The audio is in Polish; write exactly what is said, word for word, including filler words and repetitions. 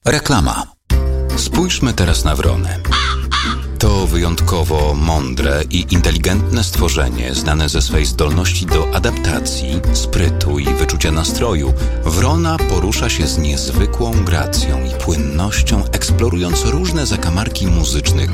Reklama. Spójrzmy teraz na wronę. To wyjątkowo mądre i inteligentne stworzenie, znane ze swej zdolności do adaptacji, sprytu i wyczucia nastroju. Wrona porusza się z niezwykłą gracją i płynnością, eksplorując różne zakamarki muzycznych